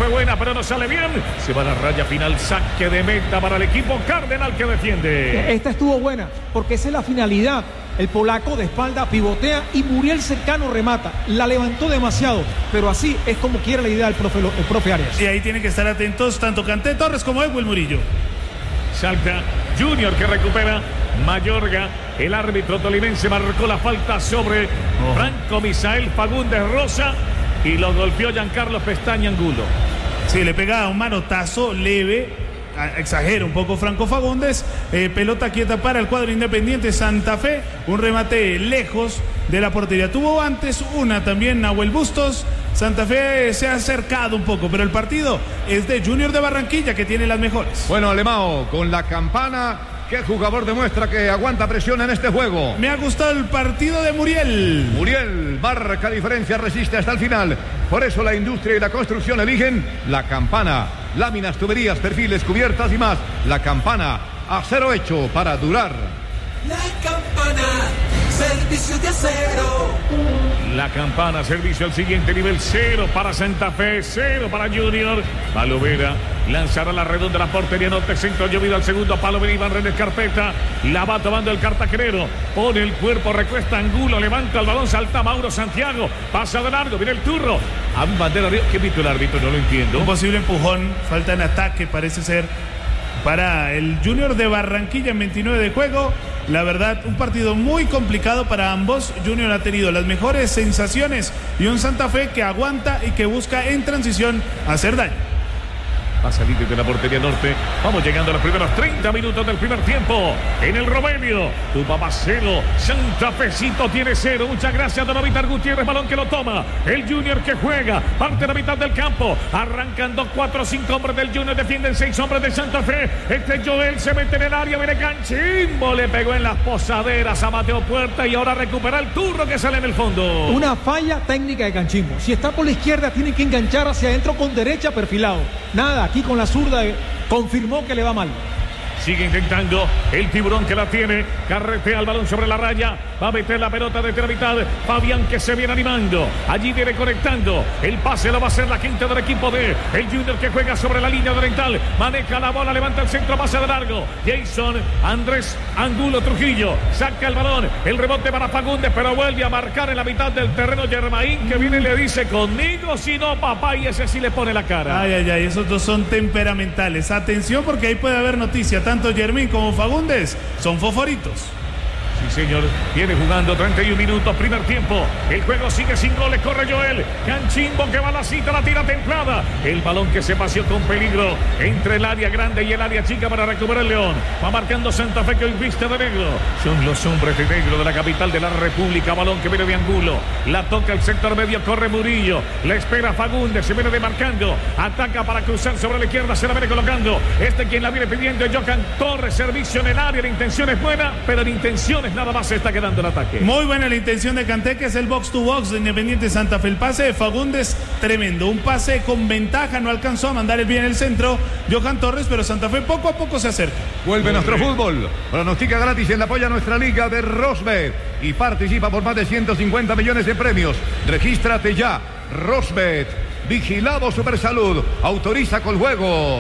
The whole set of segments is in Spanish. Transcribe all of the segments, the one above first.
fue buena, pero no sale bien. Se va a la raya final, saque de meta para el equipo cardenal que defiende. Esta estuvo buena, porque esa es la finalidad. El polaco de espalda pivotea y Muriel cercano remata. La levantó demasiado, pero así es como quiere la idea el profe Arias. Y ahí tienen que estar atentos tanto Kanté Torres como Edwin Murillo. Salta Junior que recupera Mayorga. El árbitro tolimense marcó la falta sobre Franco Misael Fagundes Rosa y lo golpeó Giancarlo Pestaña Angulo. Sí, le pega un manotazo leve. Exagera un poco Franco Fagundes. Pelota quieta para el cuadro Independiente Santa Fe. Un remate lejos de la portería. Tuvo antes una también Nahuel Bustos. Santa Fe se ha acercado un poco, pero el partido es de Junior de Barranquilla, que tiene las mejores. Bueno, Alemão, con la campana, ¿qué jugador demuestra que aguanta presión en este juego? Me ha gustado el partido de Muriel. Muriel marca diferencia, resiste hasta el final. Por eso la industria y la construcción eligen la campana. Láminas, tuberías, perfiles, cubiertas y más. La campana, acero hecho para durar. La campana, servicio de acero. La campana, servicio al siguiente nivel. 0 para Santa Fe, 0 para Junior. Palovera lanzará la redonda de la portería norte, centro llovido al segundo. Palovera, Iván René Carpeta. La va tomando el cartaquerero. Pone el cuerpo, recuesta Angulo, levanta el balón, salta Mauro Santiago. Pasa de largo, viene el turno. A bandera arriba. ¿Qué pito el árbitro? No lo entiendo. Un posible empujón, falta en ataque, parece ser, para el Junior de Barranquilla en 29 de juego. La verdad, un partido muy complicado para ambos. Junior ha tenido las mejores sensaciones y un Santa Fe que aguanta y que busca en transición hacer daño. Va a salir desde la portería norte. Vamos llegando a los primeros 30 minutos del primer tiempo. En el Romelio, tu papá 0, Santa Fecito tiene 0. Muchas gracias, Don Ovitar Gutiérrez. Balón que lo toma el Junior que juega. Parte de la mitad del campo. Arrancando 4 o 5 hombres del Junior. Defienden 6 hombres de Santa Fe. Joel se mete en el área. Viene Canchimbo. Le pegó en las posaderas a Mateo Puerta. Y ahora recupera el turno que sale en el fondo. Una falla técnica de Canchimbo. Si está por la izquierda, tiene que enganchar hacia adentro con derecha perfilado. Nada, aquí con la zurda confirmó que le va mal. Sigue intentando el Tiburón que la tiene. Carretea el balón sobre la raya. Va a meter la pelota desde la mitad. Fabián que se viene animando. Allí viene conectando. El pase lo va a hacer la quinta del equipo de el Junior que juega sobre la línea oriental. Maneja la bola, levanta el centro, pase de largo. Jason Andrés Angulo Trujillo. Saca el balón. El rebote para Fagundes, pero vuelve a marcar en la mitad del terreno Germain, que viene y le dice: conmigo, si no, papá. Y ese sí le pone la cara. Ay, ay, ay. Esos dos son temperamentales. Atención, porque ahí puede haber noticia. Tanto Germain como Fagundes son fosforitos. Sí, señor. Viene jugando 31 minutos, primer tiempo. El juego sigue sin goles. Corre Joel. Canchimbo que va a la cita, la tira templada. El balón que se paseó con peligro entre el área grande y el área chica para recuperar el León. Va marcando Santa Fe que hoy viste de negro. Son los hombres de negro de la capital de la República. Balón que viene de Angulo. La toca el sector medio, corre Murillo. La espera Fagundes, se viene demarcando. Ataca para cruzar sobre la izquierda, se la viene colocando. Quien la viene pidiendo es Johan Torres. Servicio en el área, la intención es buena, pero la intención es nada más, se está quedando el ataque. Muy buena la intención de Kanté, que es el box to box de Independiente Santa Fe. El pase de Fagundes, tremendo. Un pase con ventaja, no alcanzó a mandar el bien el centro Johan Torres, pero Santa Fe poco a poco se acerca. Vuelve nuestro fútbol. Pronostica gratis en la apoya a nuestra liga de Rosbet y participa por más de 150 millones de premios. Regístrate ya. Rosbet. Vigilado Supersalud. Autoriza con juegos.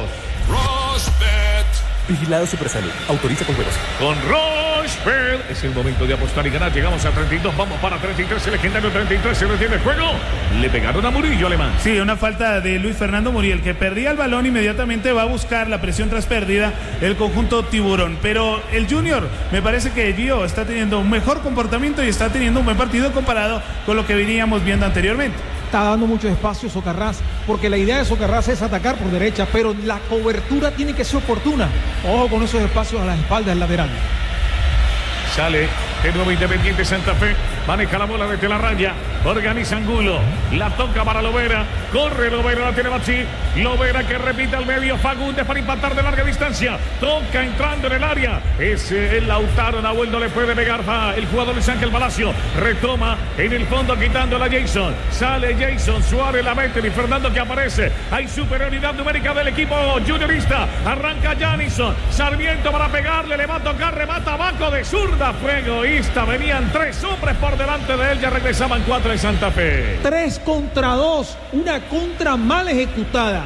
Rosbet. Vigilado Supersalud. Autoriza con juegos. Con Rosbet es el momento de apostar y ganar. Llegamos a 32, vamos para 33. El legendario 33 se retiene el juego. Le pegaron a Murillo, Alemán. Sí, una falta de Luis Fernando Muriel, que perdía el balón, inmediatamente va a buscar la presión tras pérdida el conjunto Tiburón. Pero el Junior, me parece que Gio está teniendo un mejor comportamiento y está teniendo un buen partido comparado con lo que veníamos viendo anteriormente. Está dando mucho espacio Socarrás, porque la idea de Socarrás es atacar por derecha, pero la cobertura tiene que ser oportuna. Ojo con esos espacios a las espaldas del lateral. Sale de nuevo Independiente Santa Fe. Maneja la bola desde la raya. Organiza Angulo. La toca para Lovera. Corre Lovera, la tiene Bachi. Lovera que repite al medio. Fagundes para impactar de larga distancia. Toca entrando en el área. Ese el Lautaro. Nahuel no le puede pegar. El jugador Luis Ángel Palacio. Retoma en el fondo quitándola a Jason. Sale Jason. Suárez la mete. Y Fernando que aparece. Hay superioridad numérica del equipo juniorista. Arranca Janison. Sarmiento para pegarle. Le va a tocar. Remata abajo de zurda. Fue egoísta. Venían 3 hombres por delante de él. Ya regresaban 4 de Santa Fe. 3 contra 2. Una contra mal ejecutada.